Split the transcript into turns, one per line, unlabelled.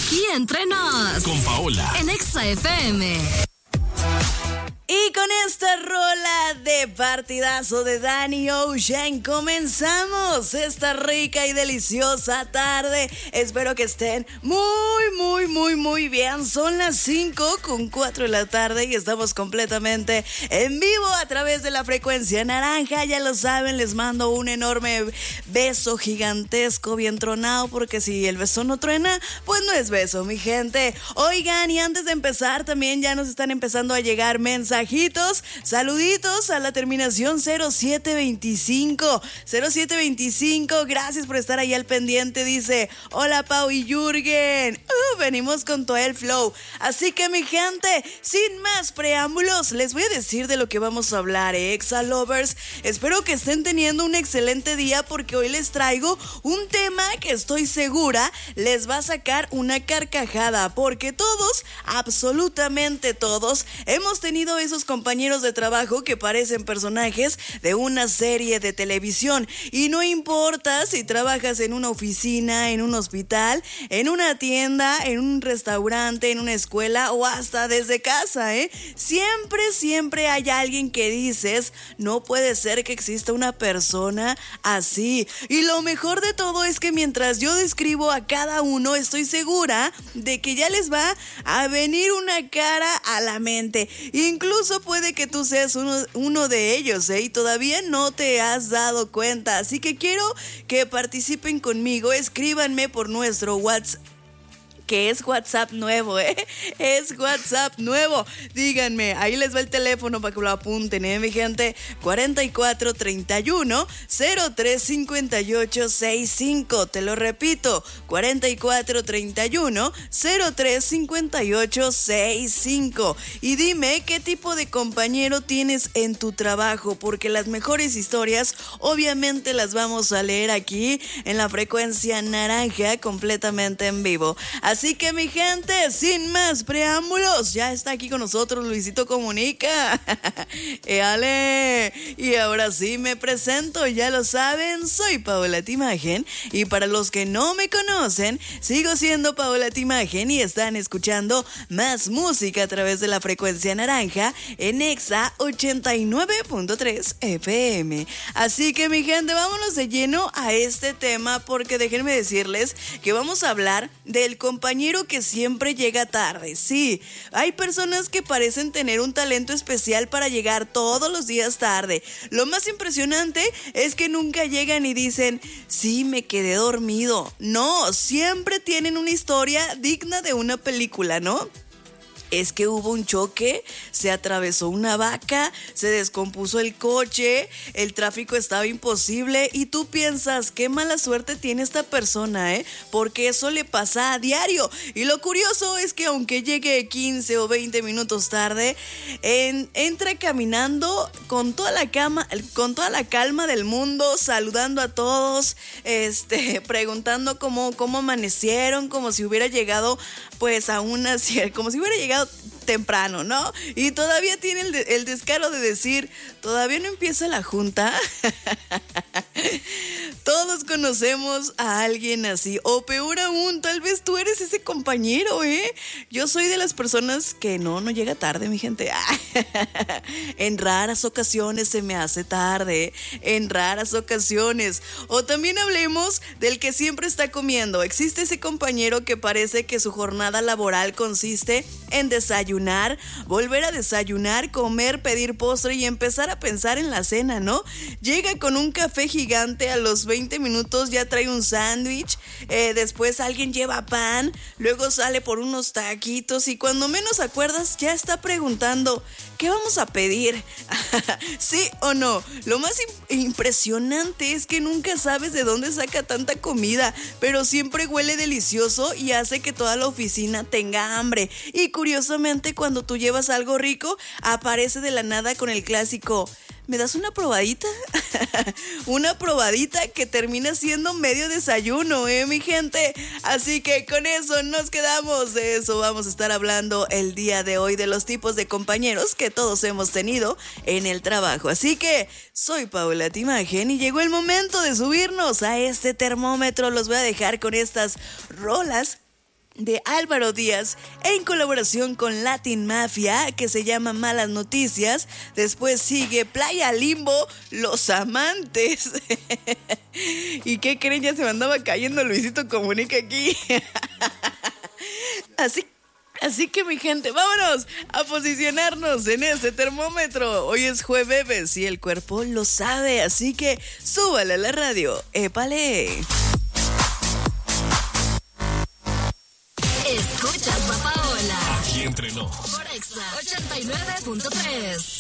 Aquí entre nos.
Con Paola.
En Exa FM.
Y con esta rola de partidazo de Danny Ocean comenzamos esta rica y deliciosa tarde. Espero que estén muy bien. Son las 5:04 de la tarde y estamos completamente en vivo a través de la frecuencia naranja. Ya lo saben, les mando un enorme beso gigantesco, bien tronado, porque si el beso no truena, pues no es beso, mi gente. Oigan, y antes de empezar, también ya nos están empezando a llegar mensajitos, saluditos a la terminación 0725. 0725, gracias por estar ahí al pendiente. Dice, hola Pau y Jürgen, venimos con todo el flow. Así que mi gente, sin más preámbulos, les voy a decir de lo que vamos a hablar, Exa Lovers. Espero que estén teniendo un excelente día, porque hoy les traigo un tema que estoy segura les va a sacar una carcajada, porque todos, absolutamente todos, hemos tenido esos compañeros de trabajo que parecen personajes de una serie de televisión. Y no importa si trabajas en una oficina, en un hospital, en una tienda, en un restaurante, en una escuela o hasta desde casa, Siempre hay alguien que dices, no puede ser que exista una persona así. Y lo mejor de todo es que mientras yo describo a cada uno, estoy segura de que ya les va a venir una cara a la mente. Incluso puede que tú seas uno de ellos, y todavía no te has dado cuenta. Así que quiero que participen conmigo. Escríbanme por nuestro WhatsApp, que es WhatsApp nuevo, es WhatsApp nuevo. Díganme, ahí les va el teléfono para que lo apunten, mi gente. 4431 035865. Te lo repito, 4431 035865. Y dime qué tipo de compañero tienes en tu trabajo, porque las mejores historias obviamente las vamos a leer aquí en la frecuencia naranja, completamente en vivo. Así que mi gente, sin más preámbulos, ya está aquí con nosotros Luisito Comunica. ¡Éale! Y ahora sí me presento, ya lo saben, soy Paola Timagen. Y para los que no me conocen, sigo siendo Paola Timagen y están escuchando más música a través de la frecuencia naranja en Exa 89.3 FM. Así que mi gente, vámonos de lleno a este tema, porque déjenme decirles que vamos a hablar del compañero que siempre llega tarde. Sí, hay personas que parecen tener un talento especial para llegar todos los días tarde. Lo más impresionante es que nunca llegan y dicen, sí, me quedé dormido. No, siempre tienen una historia digna de una película, ¿no? Es que hubo un choque, se atravesó una vaca, se descompuso el coche, el tráfico estaba imposible y tú piensas, qué mala suerte tiene esta persona, porque eso le pasa a diario. Y lo curioso es que aunque llegue 15 o 20 minutos tarde, entra caminando con toda la calma del mundo, saludando a todos, preguntando cómo amanecieron, como si hubiera llegado pues como si hubiera llegado temprano, ¿no? Y todavía tiene el descaro de decir, ¿todavía no empieza la junta? Todos conocemos a alguien así, o peor aún, tal vez tú eres ese compañero, Yo soy de las personas que no llega tarde, mi gente. En raras ocasiones se me hace tarde, en raras ocasiones. O también hablemos del que siempre está comiendo. Existe ese compañero que parece que su jornada laboral consiste en desayunar, volver a desayunar, comer, pedir postre y empezar a pensar en la cena, ¿no? Llega con un café gigante, a los 20 minutos ya trae un sándwich, después alguien lleva pan, luego sale por unos taquitos y cuando menos acuerdas ya está preguntando, ¿qué vamos a pedir? ¿Sí o no? Lo más impresionante es que nunca sabes de dónde saca tanta comida, pero siempre huele delicioso y hace que toda la oficina tenga hambre. Y curiosamente, cuando tú llevas algo rico, aparece de la nada con el clásico, ¿me das una probadita? Una probadita que termina siendo medio desayuno, mi gente. Así que con eso nos quedamos. De eso vamos a estar hablando el día de hoy, de los tipos de compañeros que todos hemos tenido en el trabajo. Así que soy Paola Timagen y llegó el momento de subirnos a este termómetro. Los voy a dejar con estas rolas de Álvaro Díaz en colaboración con Latin Mafia, que se llama Malas Noticias. Después sigue Playa Limbo, Los Amantes. ¿Y qué creen? Ya se me andaba cayendo Luisito Comunica aquí. Así que mi gente, vámonos a posicionarnos en este termómetro. Hoy es jueves y el cuerpo lo sabe, así que súbale a la radio. ¡Épale!
Escuchas a Paola.
Aquí entrenó.
Por Exa 89.3.